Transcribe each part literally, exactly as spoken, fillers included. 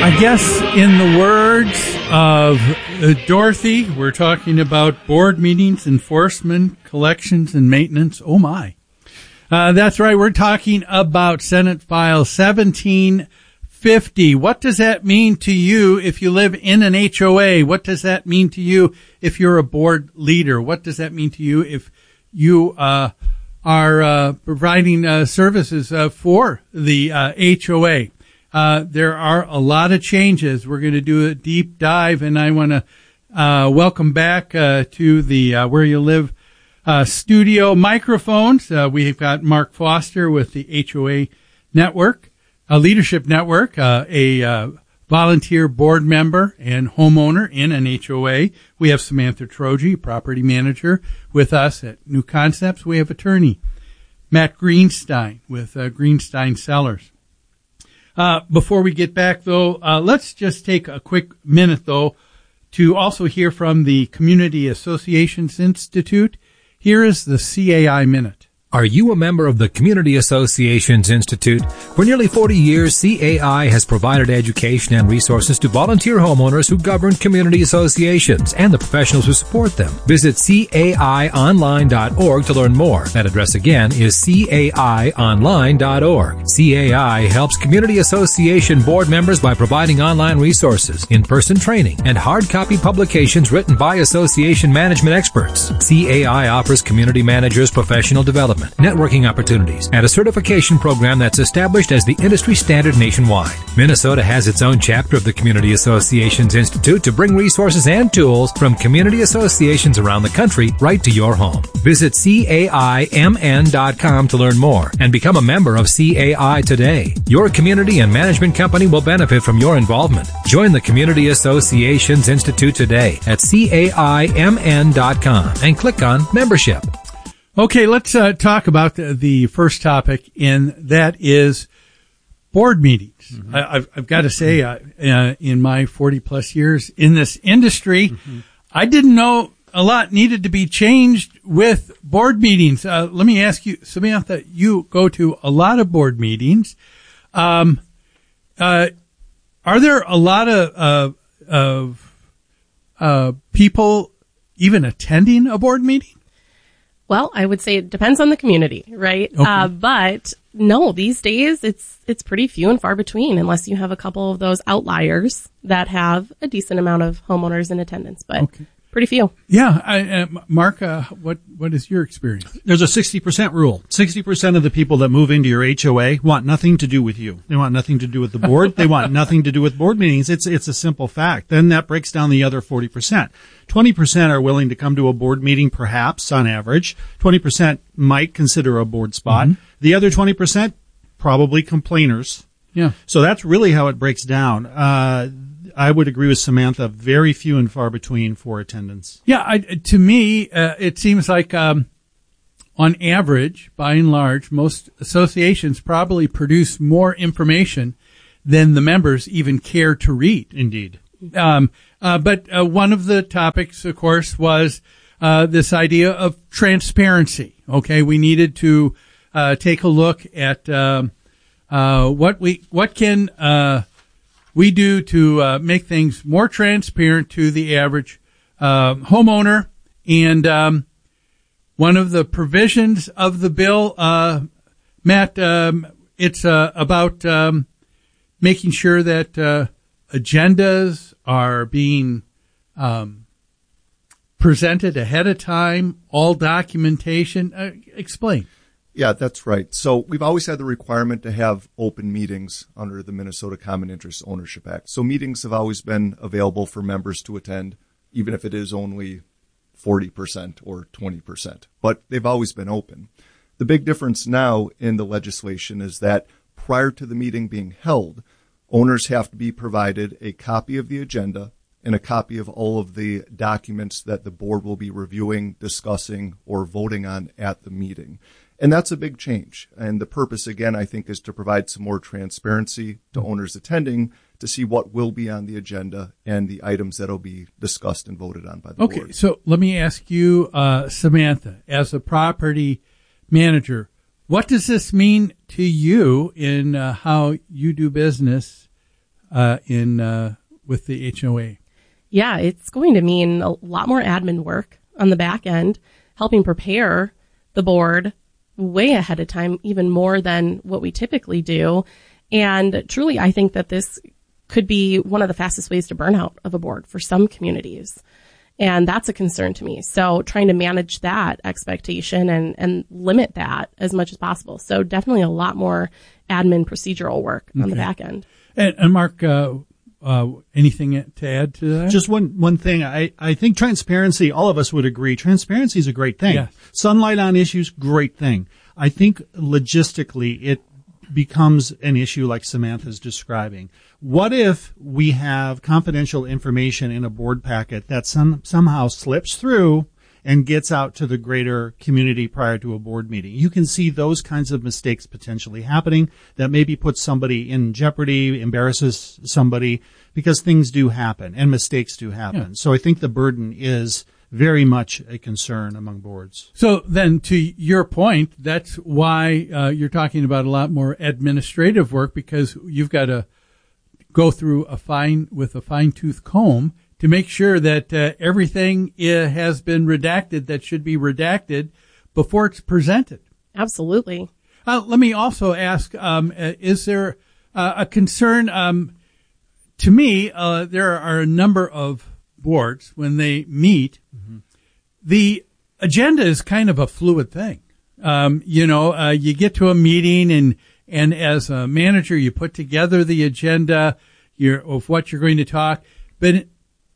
I guess in the words of uh, Dorothy, we're talking about board meetings, enforcement, collections, and maintenance. Oh, my. Uh, that's right. We're talking about Senate File seventeen fifty. What does that mean to you if you live in an H O A? What does that mean to you if you're a board leader? What does that mean to you if you uh, are uh, providing uh, services uh, for the uh, H O A? Uh, there are a lot of changes. We're going to do a deep dive, and I want to uh, welcome back uh, to the uh, Where You Live uh, studio microphones. Uh, we've got Mark Foster with the H O A Network, a Leadership Network, uh, a uh, volunteer board member and homeowner in an H O A. We have Samantha Troji, property manager, with us at New Concepts. We have attorney Matt Greenstein with uh, Greenstein Sellers. Uh, before we get back, though, uh, let's just take a quick minute, though, to also hear from the Community Associations Institute. Here is the C A I Minute. Are you a member of the Community Associations Institute? For nearly forty years, C A I has provided education and resources to volunteer homeowners who govern community associations and the professionals who support them. Visit C A I online dot org to learn more. That address again is C A I online dot org. C A I helps community association board members by providing online resources, in-person training, and hard copy publications written by association management experts. C A I offers community managers professional development, networking opportunities, and a certification program that's established as the industry standard nationwide. Minnesota has its own chapter of the Community Associations Institute to bring resources and tools from community associations around the country right to your home. Visit C A I M N dot com to learn more and become a member of C A I today. Your community and management company will benefit from your involvement. Join the Community Associations Institute today at C A I M N dot com and click on Membership. Okay, let's uh, talk about the, the first topic, and that is board meetings. Mm-hmm. I, I've, I've got to say, uh, uh, in my forty plus years in this industry, mm-hmm. I didn't know a lot needed to be changed with board meetings. Uh, let me ask you, Samantha, you go to a lot of board meetings. Um, uh, are there a lot of, uh, of, uh, people even attending a board meeting? Well, I would say it depends on the community, right? Okay. Uh, but no, these days it's it's pretty few and far between unless you have a couple of those outliers that have a decent amount of homeowners in attendance, but okay. Pretty few. Yeah. I, uh, Mark, uh, what what is your experience? There's a sixty percent rule. sixty percent of the people that move into your H O A want nothing to do with you. They want nothing to do with the board. They want nothing to do with board meetings. It's it's a simple fact. Then that breaks down the other forty percent. twenty percent are willing to come to a board meeting, perhaps, on average. twenty percent might consider a board spot. Mm-hmm. The other twenty percent, probably complainers. Yeah. So that's really how it breaks down. Uh, I would agree with Samantha, very few and far between for attendance. Yeah, I, to me, uh, it seems like um, on average, by and large, most associations probably produce more information than the members even care to read. Indeed. Um, uh, but uh, one of the topics, of course, was uh, this idea of transparency. Okay, we needed to uh, take a look at um, uh, what we what can uh, we do to uh, make things more transparent to the average uh, homeowner. And um, one of the provisions of the bill, uh, Matt, um, it's uh, about um, making sure that uh, agendas are being um, presented ahead of time, all documentation. Uh, explain. Yeah, that's right. So we've always had the requirement to have open meetings under the Minnesota Common Interest Ownership Act. So meetings have always been available for members to attend, even if it is only forty percent or twenty percent. But they've always been open. The big difference now in the legislation is that prior to the meeting being held, owners have to be provided a copy of the agenda and a copy of all of the documents that the board will be reviewing, discussing, or voting on at the meeting. And that's a big change. And the purpose, again, I think, is to provide some more transparency to owners attending to see what will be on the agenda and the items that will be discussed and voted on by the okay, board. Okay, so let me ask you, uh, Samantha, as a property manager, what does this mean to you in uh, how you do business uh, in uh, with the H O A? Yeah, it's going to mean a lot more admin work on the back end, helping prepare the board way ahead of time, even more than what we typically do. And truly, I think that this could be one of the fastest ways to burn out of a board for some communities. And that's a concern to me. So trying to manage that expectation and, and limit that as much as possible. So definitely a lot more admin procedural work on okay. the back end. And, and Mark, uh, uh, anything to add to that? Just one, one thing. I, I think transparency, all of us would agree, transparency is a great thing. Yes. Sunlight on issues, great thing. I think logistically it becomes an issue like Samantha's describing. What if we have confidential information in a board packet that some, somehow slips through and gets out to the greater community prior to a board meeting? You can see those kinds of mistakes potentially happening that maybe puts somebody in jeopardy, embarrasses somebody, because things do happen and mistakes do happen. Yeah. So I think the burden is very much a concern among boards. So then, to your point, that's why uh, you're talking about a lot more administrative work, because you've got to go through a fine with a fine-tooth comb to make sure that uh, everything uh, has been redacted that should be redacted before it's presented. Absolutely. Uh, let me also ask: um, uh, is there uh, a concern? Um, to me, uh, there are a number of boards, when they meet, mm-hmm. the agenda is kind of a fluid thing. Um, you know, uh, you get to a meeting and, and as a manager, you put together the agenda you're, of what you're going to talk. But,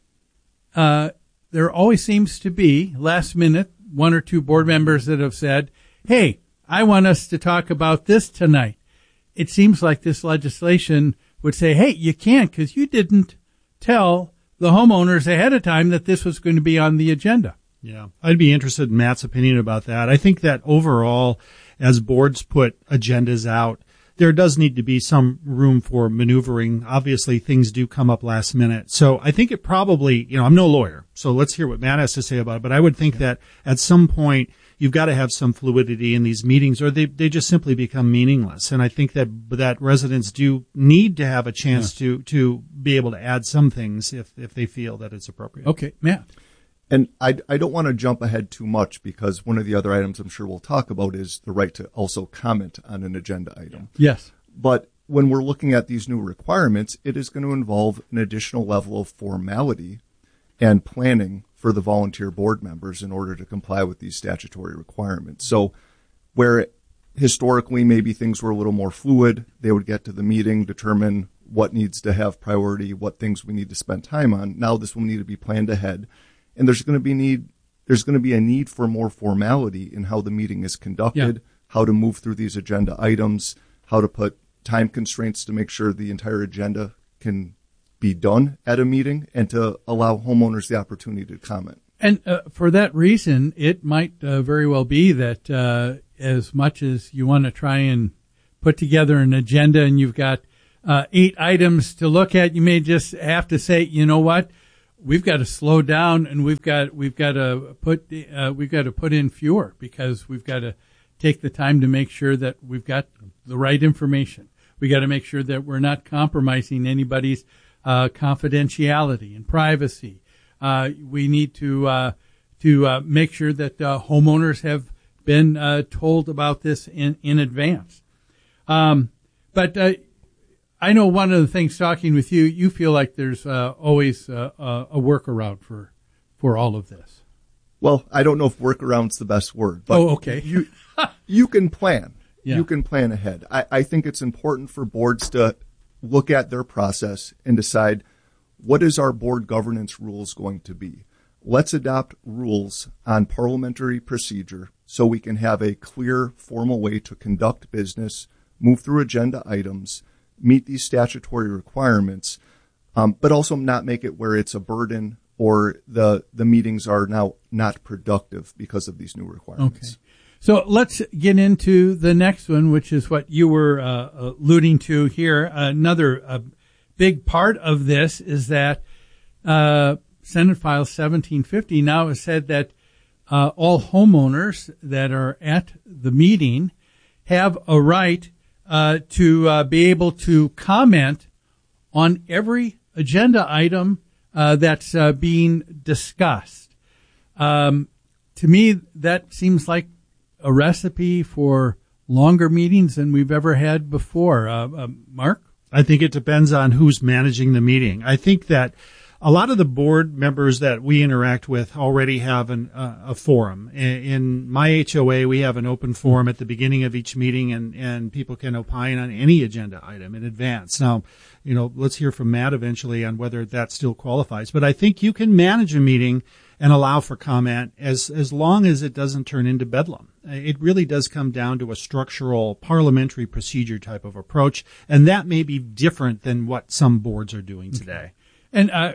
uh, there always seems to be last minute one or two board members that have said, hey, I want us to talk about this tonight. It seems like this legislation would say, hey, you can't because you didn't tell the homeowners ahead of time that this was going to be on the agenda. Yeah, I'd be interested in Matt's opinion about that. I think that overall, as boards put agendas out, there does need to be some room for maneuvering. Obviously, things do come up last minute. So I think it probably, you know, I'm no lawyer, so let's hear what Matt has to say about it. But I would think yeah. that at some point, you've got to have some fluidity in these meetings, or they, they just simply become meaningless. And I think that that residents do need to have a chance yeah. to, to be able to add some things if, if they feel that it's appropriate. Okay, Matt. And I, I don't want to jump ahead too much, because one of the other items I'm sure we'll talk about is the right to also comment on an agenda item. Yes. But when we're looking at these new requirements, it is going to involve an additional level of formality and planning for the volunteer board members in order to comply with these statutory requirements. So where historically maybe things were a little more fluid, they would get to the meeting, determine what needs to have priority, what things we need to spend time on. Now this will need to be planned ahead. And there's going to be need, there's going to be a need for more formality in how the meeting is conducted, yeah. how to move through these agenda items, how to put time constraints to make sure the entire agenda can be done at a meeting, and to allow homeowners the opportunity to comment. And uh, for that reason, it might uh, very well be that uh, as much as you want to try and put together an agenda and you've got uh, eight items to look at, you may just have to say, you know what? We've got to slow down, and we've got we've got to put uh, we've got to put in fewer, because we've got to take the time to make sure that we've got the right information. We got to make sure that we're not compromising anybody's uh, confidentiality and privacy. Uh, we need to uh, to uh, make sure that uh, homeowners have been uh, told about this in in advance. Um, but uh, I know one of the things talking with you, you feel like there's uh, always uh, a workaround for for all of this. Well, I don't know if workaround's the best word, but oh, okay. you you can plan. Yeah. You can plan ahead. I, I think it's important for boards to look at their process and decide, what is our board governance rules going to be? Let's adopt rules on parliamentary procedure so we can have a clear, formal way to conduct business, move through agenda items, meet these statutory requirements, um, but also not make it where it's a burden or the the meetings are now not productive because of these new requirements. Okay. So let's get into the next one, which is what you were uh, alluding to here. Another uh, big part of this is that uh, Senate File seventeen fifty now has said that uh, all homeowners that are at the meeting have a right uh, to uh, be able to comment on every agenda item uh, that's uh, being discussed. Um, to me, that seems like a recipe for longer meetings than we've ever had before. Uh, uh, Mark? I think it depends on who's managing the meeting. I think that a lot of the board members that we interact with already have an, uh, a forum. In, in my H O A, we have an open forum at the beginning of each meeting, and, and people can opine on any agenda item in advance. Now, you know, let's hear from Matt eventually on whether that still qualifies. But I think you can manage a meeting and allow for comment as, as long as it doesn't turn into bedlam. It really does come down to a structural parliamentary procedure type of approach, and that may be different than what some boards are doing today. And uh,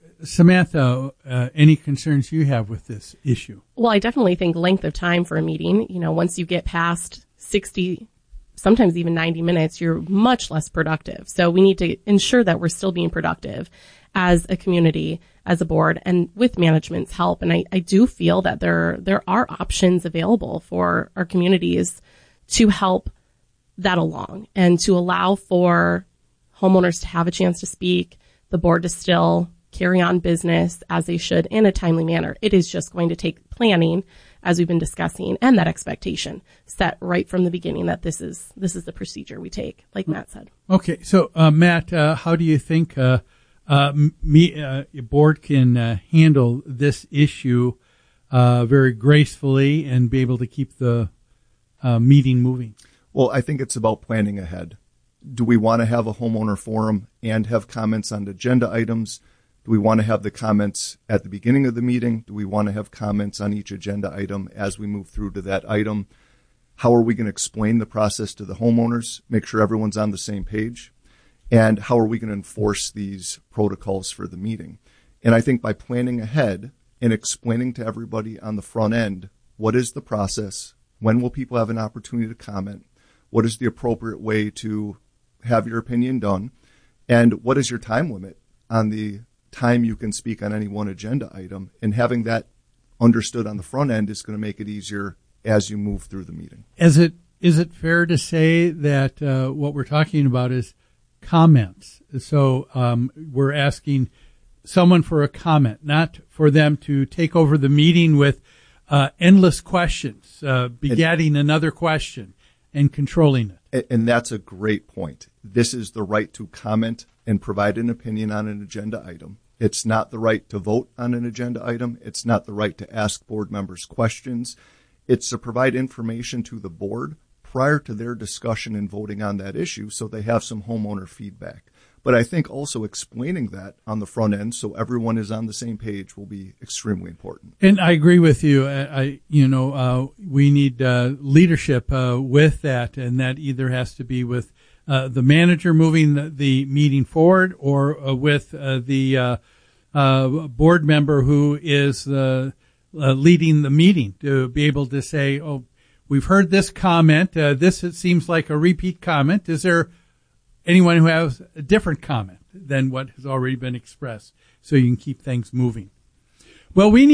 Samantha, uh, any concerns you have with this issue? Well, I definitely think length of time for a meeting, you know, once you get past sixty, sometimes even ninety minutes, you're much less productive. So we need to ensure that we're still being productive as a community, as a board, and with management's help. And I, I do feel that there there are options available for our communities to help that along and to allow for homeowners to have a chance to speak, the board to still carry on business as they should in a timely manner. It is just going to take planning, as we've been discussing, and that expectation set right from the beginning that this is this is the procedure we take, like Matt said. Okay, so uh, Matt, uh, how do you think uh, uh, me, uh, your board can uh, handle this issue uh, very gracefully and be able to keep the uh, meeting moving? Well, I think it's about planning ahead. Do we want to have a homeowner forum and have comments on agenda items? Do we want to have the comments at the beginning of the meeting? Do we want to have comments on each agenda item as we move through to that item? How are we going to explain the process to the homeowners, make sure everyone's on the same page? And how are we going to enforce these protocols for the meeting? And I think by planning ahead and explaining to everybody on the front end, what is the process? When will people have an opportunity to comment? What is the appropriate way to have your opinion done? And what is your time limit on the time you can speak on any one agenda item? And having that understood on the front end is going to make it easier as you move through the meeting. Is it is it fair to say that uh, what we're talking about is comments? So um, we're asking someone for a comment, not for them to take over the meeting with uh, endless questions, uh, begetting and, another question and controlling it. And that's a great point. This is the right to comment and provide an opinion on an agenda item. It's not the right to vote on an agenda item. It's not the right to ask board members questions. It's to provide information to the board prior to their discussion and voting on that issue so they have some homeowner feedback. But I think also explaining that on the front end so everyone is on the same page will be extremely important. And I agree with you. I, I you know, uh, we need uh, leadership uh, with that, and that either has to be with uh, the manager moving the, the meeting forward, or uh, with uh, the uh, uh, board member who is uh, uh, leading the meeting to be able to say, "Oh, we've heard this comment. Uh, this it seems like a repeat comment. Is there anyone who has a different comment than what has already been expressed?" So you can keep things moving. Well, we need